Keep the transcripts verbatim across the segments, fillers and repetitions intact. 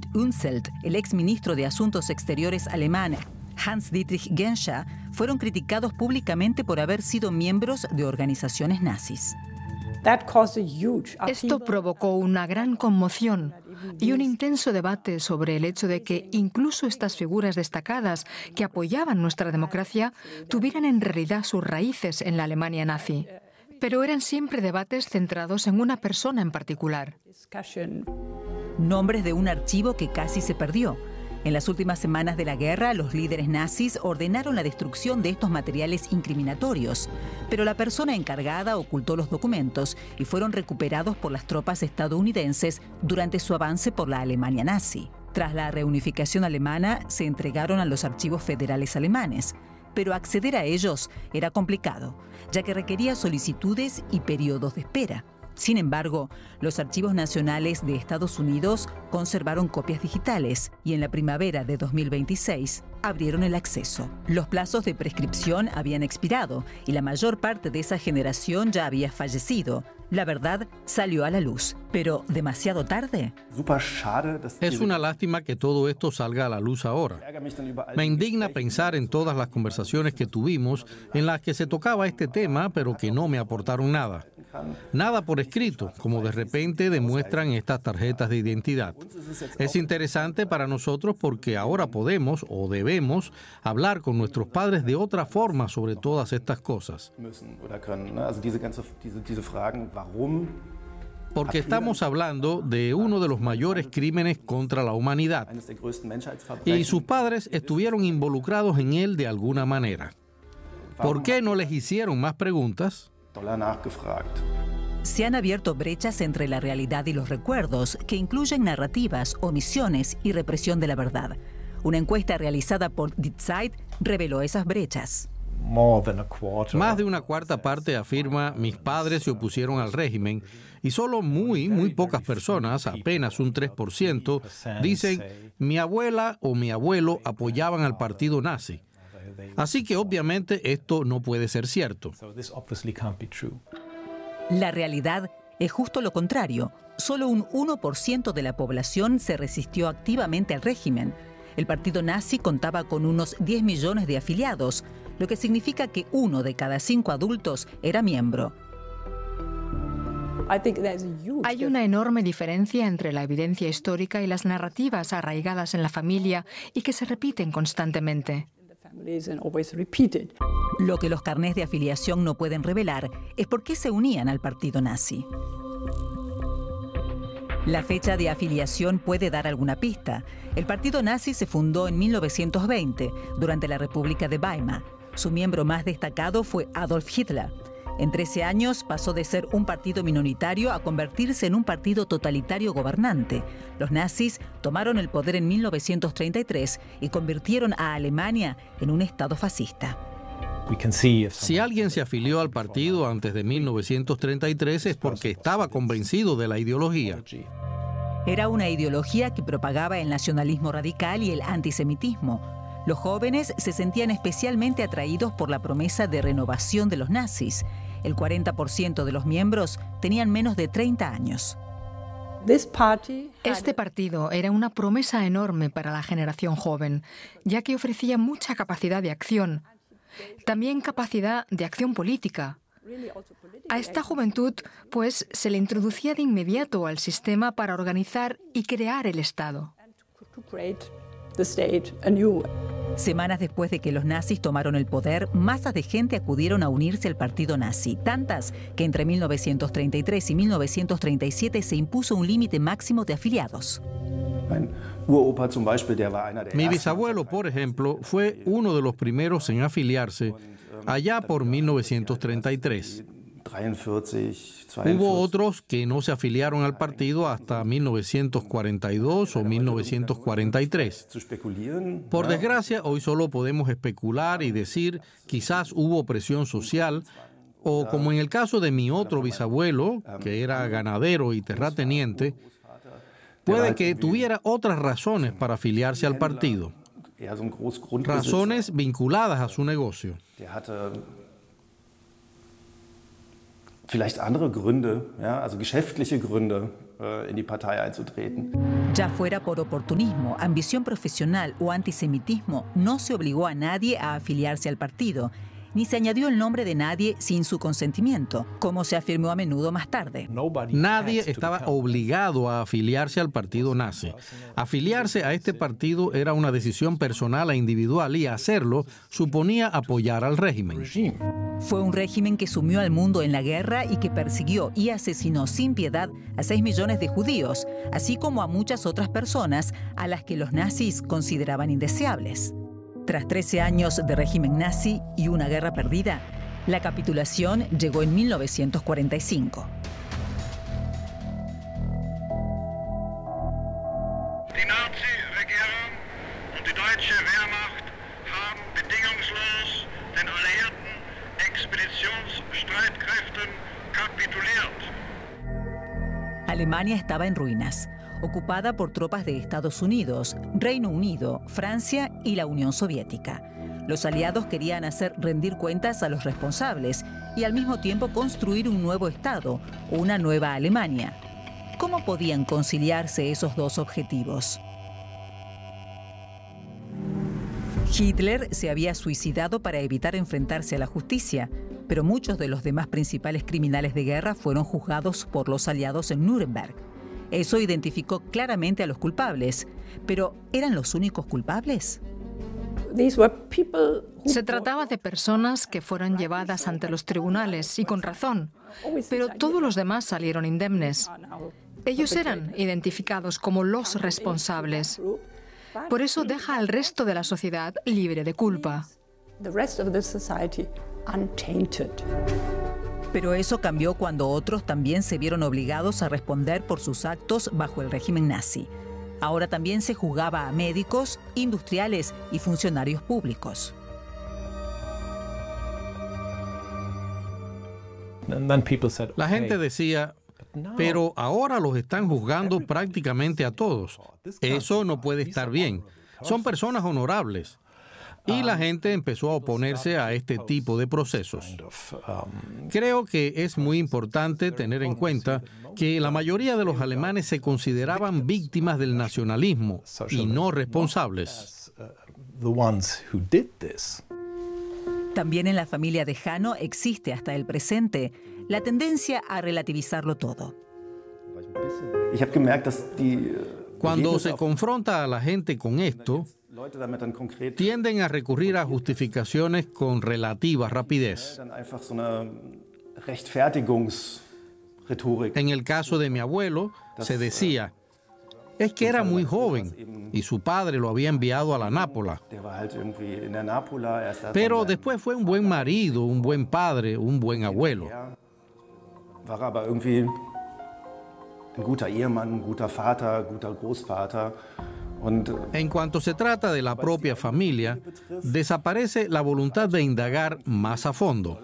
Unselt, el exministro de Asuntos Exteriores alemán Hans-Dietrich Genscher, fueron criticados públicamente por haber sido miembros de organizaciones nazis. Esto provocó una gran conmoción y un intenso debate sobre el hecho de que incluso estas figuras destacadas que apoyaban nuestra democracia tuvieran en realidad sus raíces en la Alemania nazi. Pero eran siempre debates centrados en una persona en particular. Nombres de un archivo que casi se perdió. En las últimas semanas de la guerra, los líderes nazis ordenaron la destrucción de estos materiales incriminatorios, pero la persona encargada ocultó los documentos y fueron recuperados por las tropas estadounidenses durante su avance por la Alemania nazi. Tras la reunificación alemana, se entregaron a los archivos federales alemanes, pero acceder a ellos era complicado, ya que requería solicitudes y periodos de espera. Sin embargo, los archivos nacionales de Estados Unidos conservaron copias digitales y en la primavera de dos mil veintiséis abrieron el acceso. Los plazos de prescripción habían expirado y la mayor parte de esa generación ya había fallecido. La verdad salió a la luz, pero ¿demasiado tarde? Es una lástima que todo esto salga a la luz ahora. Me indigna pensar en todas las conversaciones que tuvimos en las que se tocaba este tema, pero que no me aportaron nada. Nada por escrito, como de repente demuestran estas tarjetas de identidad. Es interesante para nosotros porque ahora podemos o debemos hablar con nuestros padres de otra forma sobre todas estas cosas. Porque estamos hablando de uno de los mayores crímenes contra la humanidad y sus padres estuvieron involucrados en él de alguna manera. ¿Por qué no les hicieron más preguntas? Se han abierto brechas entre la realidad y los recuerdos, que incluyen narrativas, omisiones y represión de la verdad. Una encuesta realizada por Die Zeit reveló esas brechas. Más de una cuarta parte afirma: mis padres se opusieron al régimen, y solo muy, muy pocas personas, apenas un tres por ciento, dicen mi abuela o mi abuelo apoyaban al partido nazi. Así que obviamente esto no puede ser cierto. La realidad es justo lo contrario. Solo un uno por ciento de la población se resistió activamente al régimen. El partido nazi contaba con unos diez millones de afiliados, lo que significa que uno de cada cinco adultos era miembro. Hay una enorme diferencia entre la evidencia histórica y las narrativas arraigadas en la familia y que se repiten constantemente. Lo que los carnés de afiliación no pueden revelar es por qué se unían al partido nazi. La fecha de afiliación puede dar alguna pista. El partido nazi se fundó en mil novecientos veinte, durante la República de Weimar. Su miembro más destacado fue Adolf Hitler. En trece años pasó de ser un partido minoritario a convertirse en un partido totalitario gobernante. Los nazis tomaron el poder en mil novecientos treinta y tres y convirtieron a Alemania en un estado fascista. Si alguien se afilió al partido antes de mil novecientos treinta y tres es porque estaba convencido de la ideología. Era una ideología que propagaba el nacionalismo radical y el antisemitismo. Los jóvenes se sentían especialmente atraídos por la promesa de renovación de los nazis. El cuarenta por ciento de los miembros tenían menos de treinta años. Este partido era una promesa enorme para la generación joven, ya que ofrecía mucha capacidad de acción, también capacidad de acción política. A esta juventud, pues, se le introducía de inmediato al sistema para organizar y crear el Estado. Semanas después de que los nazis tomaron el poder, masas de gente acudieron a unirse al partido nazi, tantas que entre mil novecientos treinta y tres y mil novecientos treinta y siete se impuso un límite máximo de afiliados. Mi bisabuelo, por ejemplo, fue uno de los primeros en afiliarse allá por mil novecientos treinta y tres. Hubo otros que no se afiliaron al partido hasta mil novecientos cuarenta y dos o mil novecientos cuarenta y tres. Por desgracia, hoy solo podemos especular y decir quizás hubo presión social o, como en el caso de mi otro bisabuelo, que era ganadero y terrateniente, puede que tuviera otras razones para afiliarse al partido. Razones vinculadas a su negocio. Vielleicht andere Gründe, ja, also geschäftliche Gründe. Ya fuera por oportunismo, ambición profesional o antisemitismo, no se obligó a nadie a afiliarse al partido, ni se añadió el nombre de nadie sin su consentimiento, como se afirmó a menudo más tarde. Nadie estaba obligado a afiliarse al partido nazi. Afiliarse a este partido era una decisión personal e individual y hacerlo suponía apoyar al régimen. Fue un régimen que sumió al mundo en la guerra y que persiguió y asesinó sin piedad a seis millones de judíos, así como a muchas otras personas a las que los nazis consideraban indeseables. Tras trece años de régimen nazi y una guerra perdida, la capitulación llegó en mil novecientos cuarenta y cinco. Die Nazi-Regierung und die deutsche Wehrmacht haben bedingungslos den alliierten Expeditionsstreitkräften kapituliert. Alemania estaba en ruinas, ocupada por tropas de Estados Unidos, Reino Unido, Francia y la Unión Soviética. Los aliados querían hacer rendir cuentas a los responsables y al mismo tiempo construir un nuevo Estado, una nueva Alemania. ¿Cómo podían conciliarse esos dos objetivos? Hitler se había suicidado para evitar enfrentarse a la justicia, pero muchos de los demás principales criminales de guerra fueron juzgados por los aliados en Nuremberg. Eso identificó claramente a los culpables, pero ¿eran los únicos culpables? Se trataba de personas que fueron llevadas ante los tribunales, y con razón, pero todos los demás salieron indemnes. Ellos eran identificados como los responsables. Por eso deja al resto de la sociedad libre de culpa. Pero eso cambió cuando otros también se vieron obligados a responder por sus actos bajo el régimen nazi. Ahora también se juzgaba a médicos, industriales y funcionarios públicos. La gente decía, pero ahora los están juzgando prácticamente a todos. Eso no puede estar bien. Son personas honorables. Y la gente empezó a oponerse a este tipo de procesos. Creo que es muy importante tener en cuenta que la mayoría de los alemanes se consideraban víctimas del nacionalismo y no responsables. También en la familia de Hanno existe hasta el presente la tendencia a relativizarlo todo. Cuando se confronta a la gente con esto, tienden a recurrir a justificaciones con relativa rapidez. En el caso de mi abuelo, se decía, es que era muy joven y su padre lo había enviado a la nápola. Pero después fue un buen marido, un buen padre, un buen abuelo. En cuanto se trata de la propia familia, desaparece la voluntad de indagar más a fondo.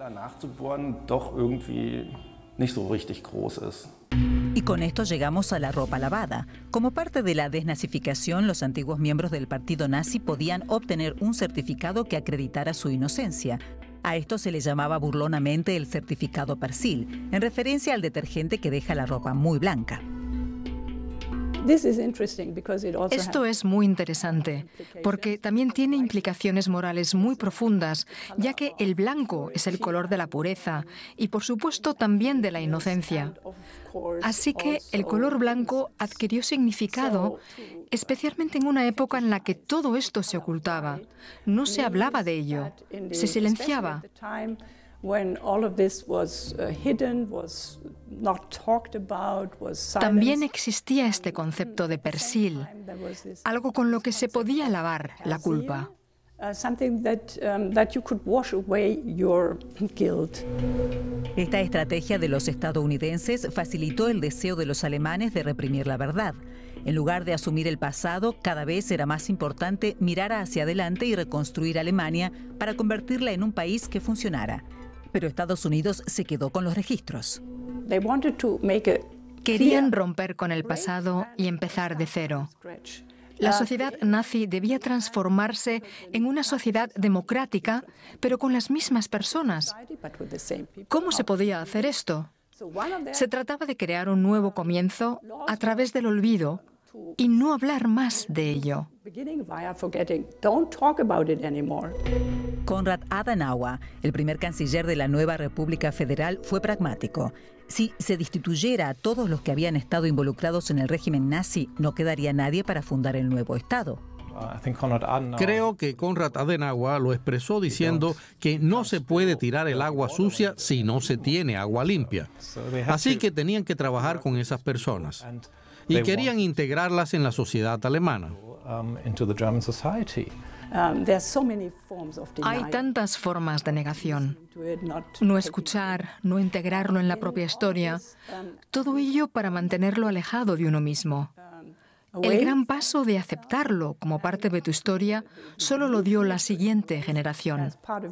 Y con esto llegamos a la ropa lavada. Como parte de la desnazificación, los antiguos miembros del partido nazi podían obtener un certificado que acreditara su inocencia. A esto se le llamaba burlonamente el certificado Persil, en referencia al detergente que deja la ropa muy blanca. Esto es muy interesante, porque también tiene implicaciones morales muy profundas, ya que el blanco es el color de la pureza y, por supuesto, también de la inocencia. Así que el color blanco adquirió significado, especialmente en una época en la que todo esto se ocultaba. No se hablaba de ello, se silenciaba. También existía este concepto de persil, algo con lo que se podía lavar la culpa. Esta estrategia de los estadounidenses facilitó el deseo de los alemanes de reprimir la verdad. En lugar de asumir el pasado, cada vez era más importante mirar hacia adelante y reconstruir Alemania para convertirla en un país que funcionara. Pero Estados Unidos se quedó con los registros. Querían romper con el pasado y empezar de cero. La sociedad nazi debía transformarse en una sociedad democrática, pero con las mismas personas. ¿Cómo se podía hacer esto? Se trataba de crear un nuevo comienzo a través del olvido y no hablar más de ello. Konrad Adenauer, el primer canciller de la nueva República Federal, fue pragmático. Si se destituyera a todos los que habían estado involucrados en el régimen nazi, no quedaría nadie para fundar el nuevo Estado. Creo que Konrad Adenauer lo expresó diciendo que no se puede tirar el agua sucia si no se tiene agua limpia. Así que tenían que trabajar con esas personas y querían integrarlas en la sociedad alemana. Hay tantas formas de negación. No escuchar, no integrarlo en la propia historia. Todo ello para mantenerlo alejado de uno mismo. El gran paso de aceptarlo como parte de tu historia solo lo dio la siguiente generación.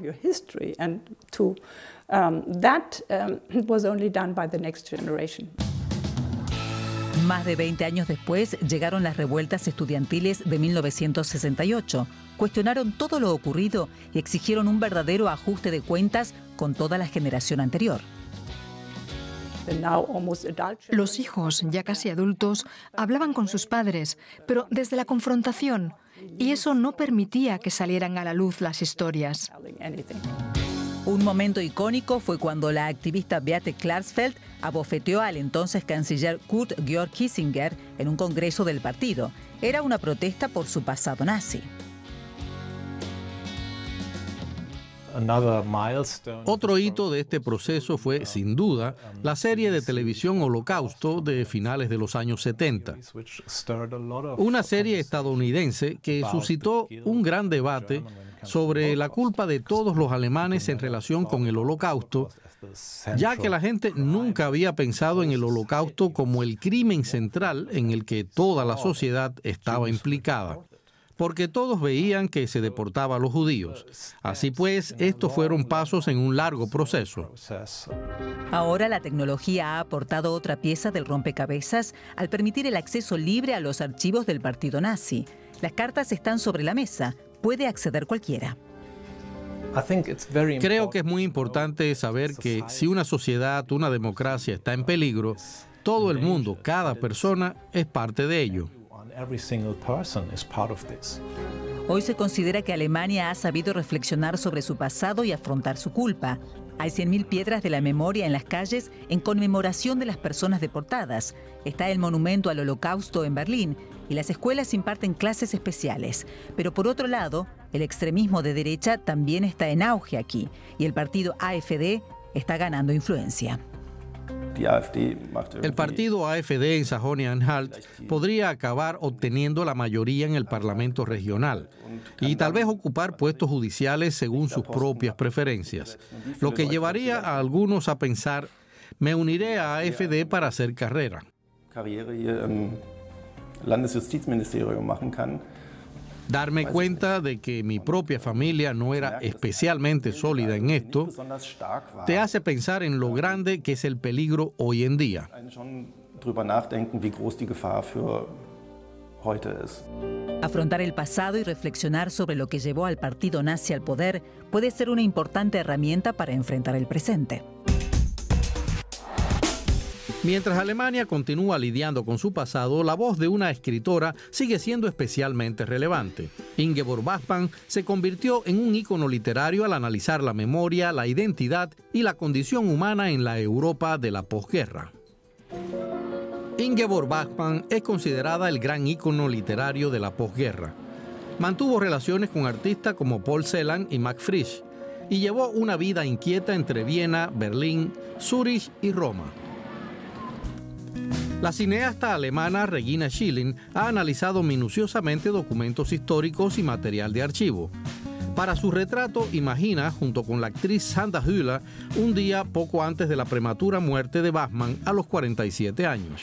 Más de veinte años después llegaron las revueltas estudiantiles de mil novecientos sesenta y ocho. Cuestionaron todo lo ocurrido y exigieron un verdadero ajuste de cuentas con toda la generación anterior. Los hijos, ya casi adultos, hablaban con sus padres, pero desde la confrontación, y eso no permitía que salieran a la luz las historias. Un momento icónico fue cuando la activista Beate Klarsfeld abofeteó al entonces canciller Kurt Georg Kissinger en un congreso del partido. Era una protesta por su pasado nazi. Otro hito de este proceso fue, sin duda, la serie de televisión Holocausto de finales de los años setenta. Una serie estadounidense que suscitó un gran debate sobre la culpa de todos los alemanes en relación con el Holocausto, ya que la gente nunca había pensado en el Holocausto como el crimen central en el que toda la sociedad estaba implicada, porque todos veían que se deportaba a los judíos. Así pues, estos fueron pasos en un largo proceso. Ahora la tecnología ha aportado otra pieza del rompecabezas al permitir el acceso libre a los archivos del partido nazi. Las cartas están sobre la mesa. Puede acceder cualquiera. Creo que es muy importante saber que si una sociedad, una democracia está en peligro, todo el mundo, cada persona, es parte de ello. Hoy se considera que Alemania ha sabido reflexionar sobre su pasado y afrontar su culpa. Hay cien mil piedras de la memoria en las calles en conmemoración de las personas deportadas. Está el monumento al Holocausto en Berlín y las escuelas imparten clases especiales. Pero por otro lado, el extremismo de derecha también está en auge aquí y el partido AfD está ganando influencia. El partido AfD en Sajonia-Anhalt podría acabar obteniendo la mayoría en el Parlamento regional y tal vez ocupar puestos judiciales según sus propias preferencias, lo que llevaría a algunos a pensar, me uniré a AfD para hacer carrera. Darme cuenta de que mi propia familia no era especialmente sólida en esto, te hace pensar en lo grande que es el peligro hoy en día. Afrontar el pasado y reflexionar sobre lo que llevó al partido nazi al poder puede ser una importante herramienta para enfrentar el presente. Mientras Alemania continúa lidiando con su pasado, la voz de una escritora sigue siendo especialmente relevante. Ingeborg Bachmann se convirtió en un ícono literario al analizar la memoria, la identidad y la condición humana en la Europa de la posguerra. Ingeborg Bachmann es considerada el gran ícono literario de la posguerra. Mantuvo relaciones con artistas como Paul Celan y Max Frisch y llevó una vida inquieta entre Viena, Berlín, Zúrich y Roma. La cineasta alemana Regina Schilling ha analizado minuciosamente documentos históricos y material de archivo. Para su retrato, imagina, junto con la actriz Sandra Hüller, un día poco antes de la prematura muerte de Bachmann a los cuarenta y siete años.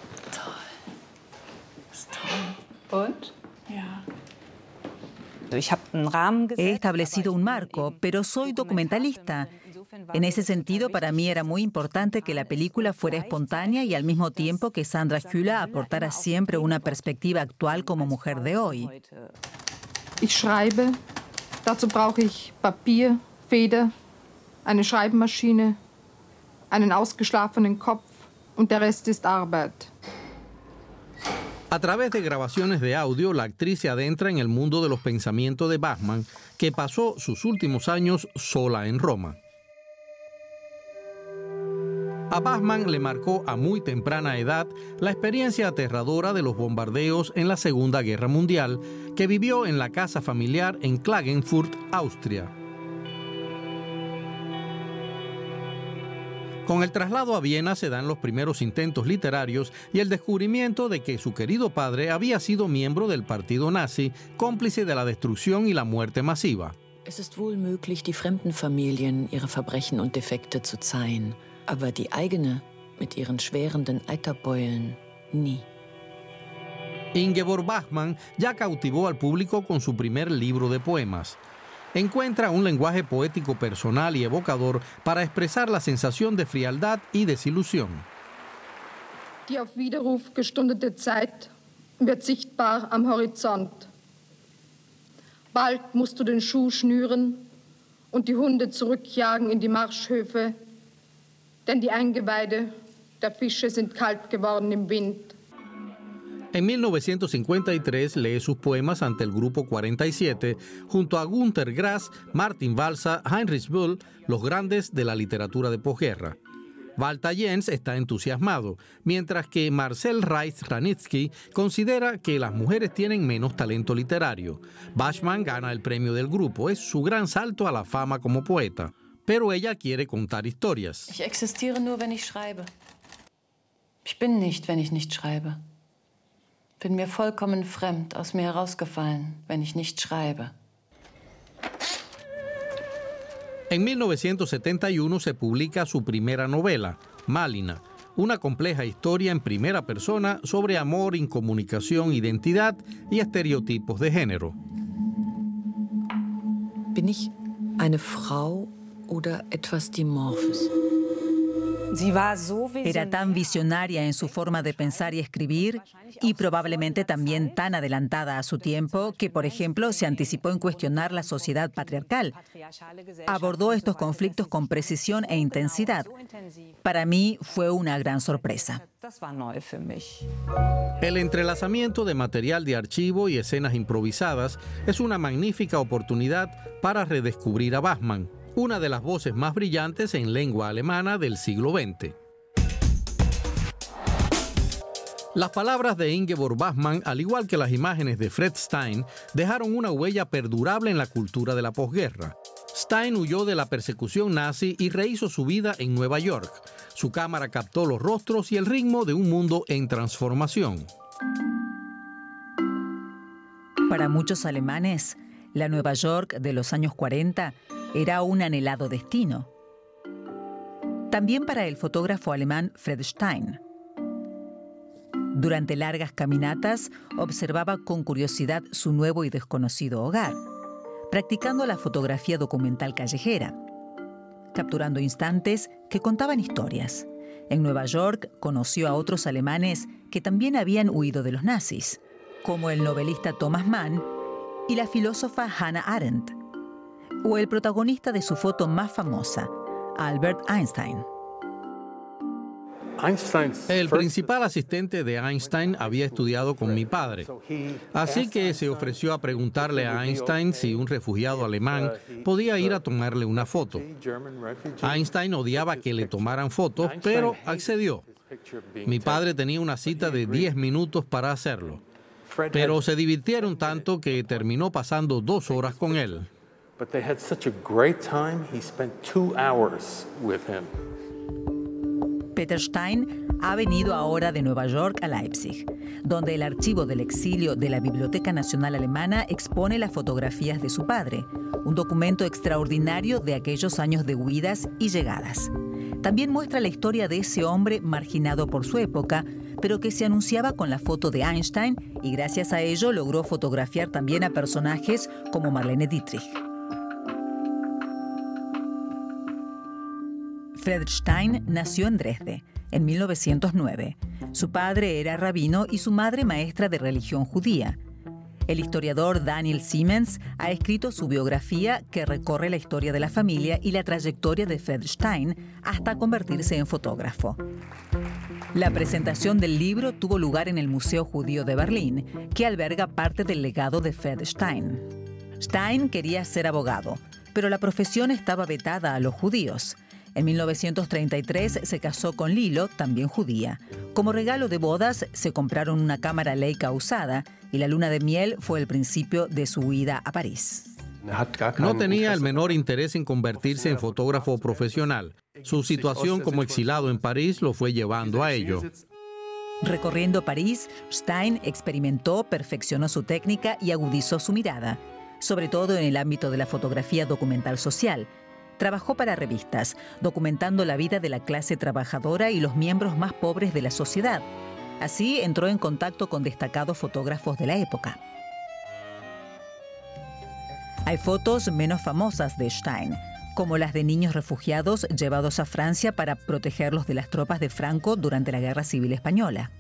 He establecido un marco, pero soy documentalista. En ese sentido, para mí era muy importante que la película fuera espontánea y al mismo tiempo que Sandra Hüller aportara siempre una perspectiva actual como mujer de hoy. Ich schreibe, dazu brauche ich Papier, Feder, eine Schreibmaschine einen ausgeschlafenen Kopf und der Rest ist Arbeit. A través de grabaciones de audio, la actriz se adentra en el mundo de los pensamientos de Bachmann, que pasó sus últimos años sola en Roma. A Bachmann le marcó a muy temprana edad la experiencia aterradora de los bombardeos en la Segunda Guerra Mundial, que vivió en la casa familiar en Klagenfurt, Austria. Con el traslado a Viena se dan los primeros intentos literarios y el descubrimiento de que su querido padre había sido miembro del partido nazi, cómplice de la destrucción y la muerte masiva. Es ist wohl möglich, die fremden Familien ihre Verbrechen und Defekte zu zeihen, aber die eigene, mit ihren schwerenden Eiterbeulen, nie. Ingeborg Bachmann ya cautivó al público con su primer libro de poemas. Encuentra un lenguaje poético personal y evocador para expresar la sensación de frialdad y desilusión. Die auf Widerruf gestundete Zeit wird sichtbar am Horizont. Bald musst du den Schuh schnüren und die Hunde zurückjagen in die Marschhöfe, denn die Eingeweide der Fische sind kalt geworden im Wind. En mil novecientos cincuenta y tres lee sus poemas ante el Grupo cuarenta y siete junto a Günter Grass, Martin Walser, Heinrich Böll, los grandes de la literatura de posguerra. Walter Jens está entusiasmado, mientras que Marcel Reich-Ranitzky considera que las mujeres tienen menos talento literario. Bachmann gana el premio del grupo, es su gran salto a la fama como poeta, pero ella quiere contar historias. Ich existiere nur, wenn ich schreibe. Ich bin nicht, wenn ich nicht schreibe. Bin mir vollkommen fremd, aus mir herausgefallen, wenn ich nicht schreibe. En mil novecientos setenta y uno se publica su primera novela, Malina, una compleja historia en primera persona sobre amor, incomunicación, identidad y estereotipos de género. Bin ich eine Frau oder etwas Dimorphes? Era tan visionaria en su forma de pensar y escribir y probablemente también tan adelantada a su tiempo que, por ejemplo, se anticipó en cuestionar la sociedad patriarcal. Abordó estos conflictos con precisión e intensidad. Para mí fue una gran sorpresa. El entrelazamiento de material de archivo y escenas improvisadas es una magnífica oportunidad para redescubrir a Bachmann, una de las voces más brillantes en lengua alemana del siglo veinte. Las palabras de Ingeborg Bachmann, al igual que las imágenes de Fred Stein, dejaron una huella perdurable en la cultura de la posguerra. Stein huyó de la persecución nazi y rehizo su vida en Nueva York. Su cámara captó los rostros y el ritmo de un mundo en transformación. Para muchos alemanes, la Nueva York de los años cuarenta era un anhelado destino. También para el fotógrafo alemán Fred Stein. Durante largas caminatas, observaba con curiosidad su nuevo y desconocido hogar, practicando la fotografía documental callejera, capturando instantes que contaban historias. En Nueva York conoció a otros alemanes que también habían huido de los nazis, como el novelista Thomas Mann y la filósofa Hannah Arendt, o el protagonista de su foto más famosa, Albert Einstein. El principal asistente de Einstein había estudiado con mi padre, así que se ofreció a preguntarle a Einstein si un refugiado alemán podía ir a tomarle una foto. Einstein odiaba que le tomaran fotos, pero accedió. Mi padre tenía una cita de diez minutos para hacerlo, pero se divirtieron tanto que terminó pasando dos horas con él. But they had such a great time, he spent two hours with him. Peter Stein ha venido ahora de Nueva York a Leipzig, donde el archivo del exilio de la Biblioteca Nacional Alemana expone las fotografías de su padre, un documento extraordinario de aquellos años de huidas y llegadas. También muestra la historia de ese hombre marginado por su época, pero que se anunciaba con la foto de Einstein y gracias a ello logró fotografiar también a personajes como Marlene Dietrich. Fred Stein nació en Dresde en mil novecientos nueve. Su padre era rabino y su madre maestra de religión judía. El historiador Daniel Siemens ha escrito su biografía que recorre la historia de la familia y la trayectoria de Fred Stein hasta convertirse en fotógrafo. La presentación del libro tuvo lugar en el Museo Judío de Berlín, que alberga parte del legado de Fred Stein. Stein quería ser abogado, pero la profesión estaba vetada a los judíos. En mil novecientos treinta y tres se casó con Lilo, también judía. Como regalo de bodas, se compraron una cámara Leica usada y la luna de miel fue el principio de su huida a París. No tenía el menor interés en convertirse en fotógrafo profesional. Su situación como exilado en París lo fue llevando a ello. Recorriendo París, Stein experimentó, perfeccionó su técnica y agudizó su mirada, sobre todo en el ámbito de la fotografía documental social. Trabajó para revistas, documentando la vida de la clase trabajadora y los miembros más pobres de la sociedad. Así entró en contacto con destacados fotógrafos de la época. Hay fotos menos famosas de Stein, como las de niños refugiados llevados a Francia para protegerlos de las tropas de Franco durante la Guerra Civil Española.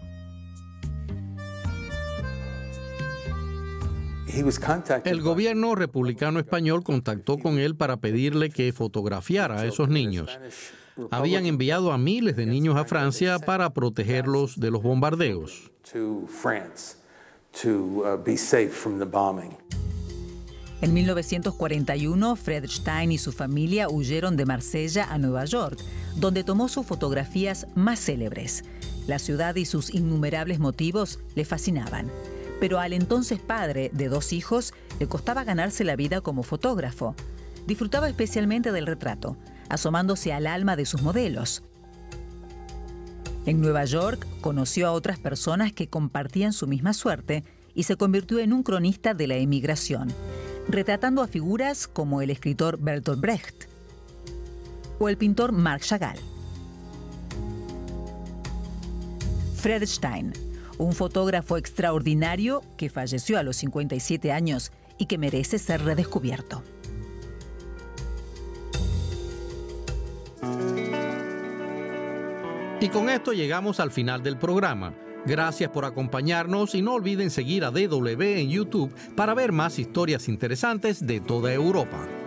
El gobierno republicano español contactó con él para pedirle que fotografiara a esos niños. Habían enviado a miles de niños a Francia para protegerlos de los bombardeos. En mil novecientos cuarenta y uno, Fred Stein y su familia huyeron de Marsella a Nueva York, donde tomó sus fotografías más célebres. La ciudad y sus innumerables motivos le fascinaban. Pero al entonces padre de dos hijos le costaba ganarse la vida como fotógrafo. Disfrutaba especialmente del retrato, asomándose al alma de sus modelos. En Nueva York conoció a otras personas que compartían su misma suerte y se convirtió en un cronista de la emigración, retratando a figuras como el escritor Bertolt Brecht o el pintor Marc Chagall. Fred Stein, un fotógrafo extraordinario que falleció a los cincuenta y siete años y que merece ser redescubierto. Y con esto llegamos al final del programa. Gracias por acompañarnos y no olviden seguir a D W en YouTube para ver más historias interesantes de toda Europa.